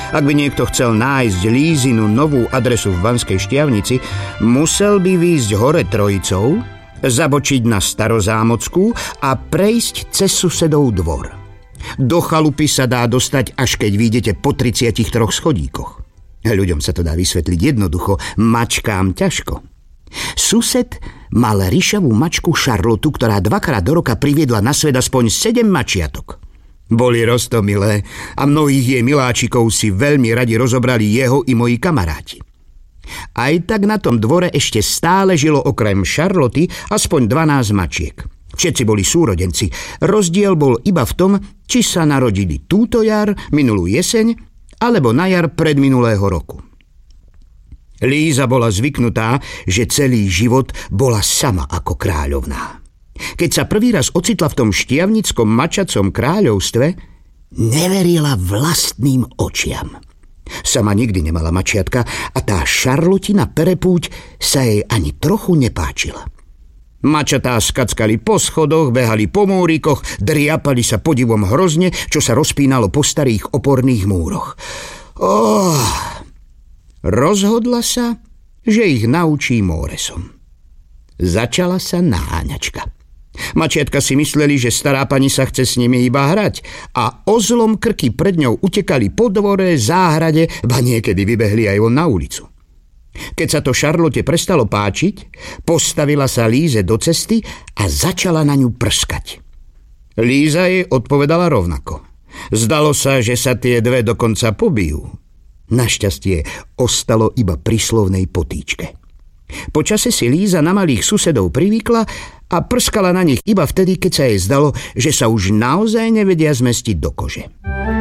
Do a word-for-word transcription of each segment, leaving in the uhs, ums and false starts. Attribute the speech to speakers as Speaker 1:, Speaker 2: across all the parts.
Speaker 1: Ak by niekto chcel nájsť Lízinu novú adresu v Banskej Štiavnici, musel by výjsť hore Trojicou, zabočiť na Starozámockú a prejsť cez susedov dvor. Do chalupy sa dá dostať, až keď vyjdete po tridsiatich troch schodíkoch. Ľuďom sa to dá vysvetliť jednoducho, mačkám ťažko. Sused mal ryšavú mačku Šarlotu, ktorá dvakrát do roka priviedla na svet aspoň sedem mačiatok. Boli roztomilé a mnohých jej miláčikov si veľmi radi rozobrali jeho i moji kamaráti. Aj tak na tom dvore ešte stále žilo okrem Šarloty aspoň dvanásť mačiek. Všetci boli súrodenci. Rozdiel bol iba v tom, či sa narodili túto jar, minulú jeseň, alebo na jar predminulého roku. Líza bola zvyknutá, že celý život bola sama ako kráľovná. Keď sa prvý raz ocitla v tom štiavnickom mačacom kráľovstve, neverila vlastným očiam. Sama nikdy nemala mačiatka a tá Šarlotina perepúť sa jej ani trochu nepáčila. Mačatá skackali po schodoch, behali po múrikoch, driapali sa podivom hrozne, čo sa rozpínalo po starých oporných múroch. Oh, rozhodla sa, že ich naučí móresom. Začala sa naháňačka. Mačiatka si mysleli, že stará pani sa chce s nimi iba hrať a o zlom krky pred ňou utekali po dvore, záhrade, ba niekedy vybehli aj von na ulicu. Keď sa to Šarlote prestalo páčiť, postavila sa Líze do cesty a začala na ňu prskať. Líza jej odpovedala rovnako. Zdalo sa, že sa tie dve dokonca pobijú. Našťastie ostalo iba pri slovnej potýčke. Po čase si Líza na malých susedov privykla a prskala na nich iba vtedy, keď sa jej zdalo, že sa už naozaj nevedia zmestiť do kože.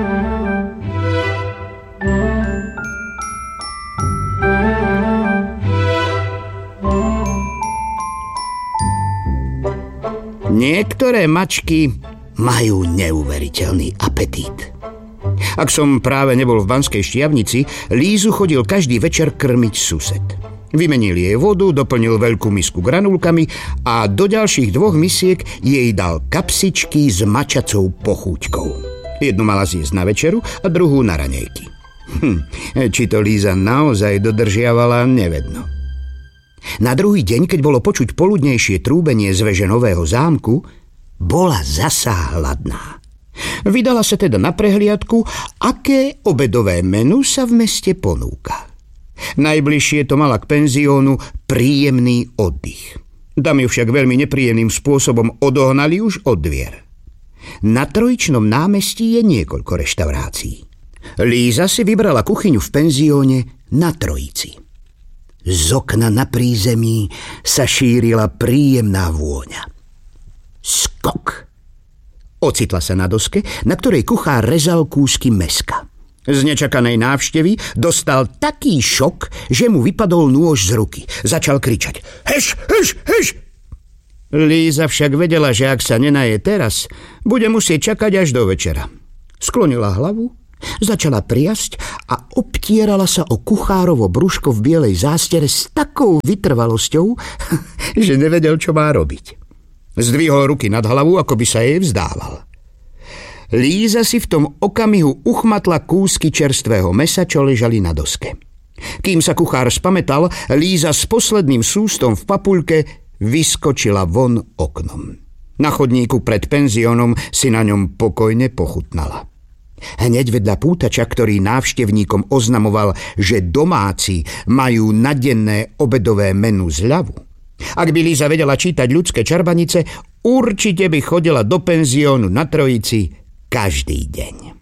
Speaker 1: Niektoré mačky majú neuveriteľný apetít. Ak som práve nebol v Banskej Štiavnici, Lízu chodil každý večer krmiť sused. Vymenil jej vodu, doplnil veľkú misku granulkami a do ďalších dvoch misiek jej dal kapsičky s mačacou pochúťkou. Jednu mala zjesť na večeru a druhú na raňajky. Hm, či to Líza naozaj dodržiavala, nevedno. Na druhý deň, keď bolo počuť poludnejšie trúbenie z veže Nového zámku, bola zasa hladná. Vydala sa teda na prehliadku, aké obedové menu sa v meste ponúka. Najbližšie to mala k penziónu príjemný oddych. Tam ju však veľmi nepríjemným spôsobom odohnali už od dvier. Na Trojičnom námestí je niekoľko reštaurácií. Líza si vybrala kuchyňu v penzióne na Trojici. Z okna na prízemí sa šírila príjemná vôňa. Skok! Ocitla sa na doske, na ktorej kuchár rezal kúsky mäska. Z nečakanej návštevy dostal taký šok, že mu vypadol nôž z ruky. Začal kričať: Heš, heš, heš! Líza však vedela, že ak sa nenaje teraz, bude musieť čakať až do večera. Sklonila hlavu, začala priasť a obtierala sa o kuchárovo brúško v bielej zástere s takou vytrvalosťou, že nevedel, čo má robiť. Zdvihol ruky nad hlavu, ako by sa jej vzdával. Líza si v tom okamihu uchmatla kúsky čerstvého mesa, čo ležali na doske. Kým sa kuchár spamätal, Líza s posledným sústom v papuľke vyskočila von oknom. Na chodníku pred penziónom si na ňom pokojne pochutnala. Hneď vedľa pútača, ktorý návštevníkom oznamoval, že domáci majú na denné obedové menu zľavu. Ak by Líza vedela čítať ľudské čarbanice, určite by chodila do penziónu na Trojici každý deň.